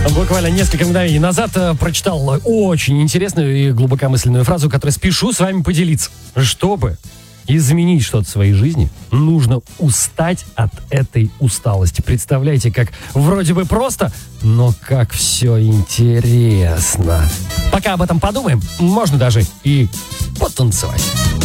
Буквально несколько мгновений назад прочитал очень интересную и глубокомысленную фразу, которой спешу с вами поделиться. Чтобы изменить что-то в своей жизни, нужно устать от этой усталости. Представляете, как вроде бы просто, но как все интересно. Пока об этом подумаем, можно даже и потанцевать.